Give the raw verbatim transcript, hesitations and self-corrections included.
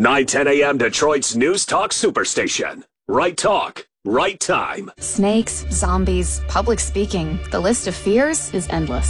nine ten a m Detroit's News Talk Superstation. Right talk, right time. Snakes, zombies, public speaking. The list of fears is endless.